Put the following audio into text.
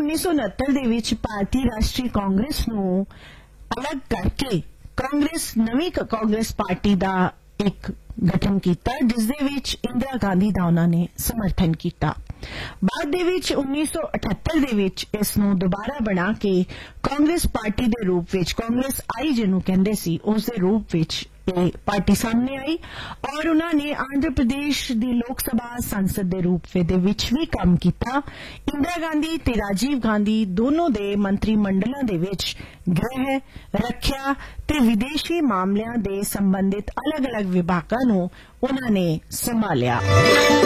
1969 ਦੇ ਵਿੱਚ ਭਾਰਤੀ ਰਾਸ਼ਟਰੀ ਕਾਂਗਰਸ ਨੂੰ ਅਲੱਗ ਕਰਕੇ ਕਾਂਗਰਸ ਨਵੀਂ ਕਾਂਗਰਸ ਪਾਰਟੀ ਦਾ ਇੱਕ ਗਠਨ ਕੀਤਾ, ਜਿਸ ਦੇ ਵਿੱਚ ਇੰਦਰਾ ਗਾਂਧੀ ਦਾ ਉਹਨਾਂ ਨੇ ਸਮਰਥਨ ਕੀਤਾ। ਬਾਅਦ ਦੇ ਵਿੱਚ 1978 ਦੇ ਵਿੱਚ ਇਸ ਨੂੰ ਦੁਬਾਰਾ ਬਣਾ ਕੇ ਕਾਂਗਰਸ ਪਾਰਟੀ ਦੇ ਰੂਪ ਵਿੱਚ, ਕਾਂਗਰਸ ਆਈ ਜਿਹਨੂੰ ਕਹਿੰਦੇ ਸੀ, ਉਸ ਦੇ ਰੂਪ ਵਿੱਚ ਇਹ ਪਾਰਟੀ ਸਾਹਮਣੇ ਆਈ ਔਰ ਉਹਨਾਂ ਨੇ ਆਂਧਰ ਪ੍ਰਦੇਸ਼ ਦੀ ਲੋਕ ਸਭਾ ਸੰਸਦ ਦੇ ਰੂਪ ਦੇ ਵਿੱਚ ਵੀ ਕੰਮ ਕੀਤਾ। ਇੰਦਰਾ ਗਾਂਧੀ ਤੇ ਰਾਜੀਵ ਗਾਂਧੀ ਦੋਨੋਂ ਦੇ ਮੰਤਰੀ ਮੰਡਲਾਂ ਦੇ ਵਿੱਚ ਗ੍ਰਹਿ, ਰੱਖਿਆ ਤੇ ਵਿਦੇਸ਼ੀ ਮਾਮਲਿਆਂ ਦੇ ਸੰਬੰਧਿਤ ਅਲੱਗ-ਅਲੱਗ ਵਿਭਾਗਾਂ ਨੂੰ ਉਹਨਾਂ ਨੇ ਸੰਭਾਲਿਆ।